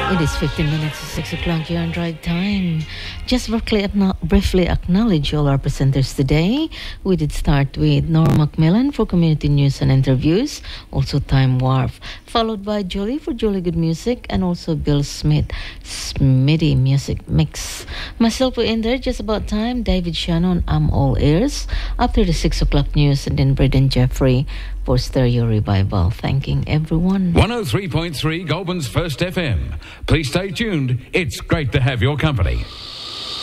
It is 15 minutes to 6 o'clock here on Drive Time. Just briefly acknowledge all our presenters today. We did start with Norm Macmillan for community news and interviews, also Time Warp, followed by Julie for Julie Good Music, and also Bill Smith, Smitty Music Mix. Myself will end there just about time. David Shannon, I'm all ears. After the 6 o'clock news, and then Braden Jeffrey for Stereo Revival. Thanking everyone. 103.3 Goulburn's First FM. Please stay tuned. It's great to have your company.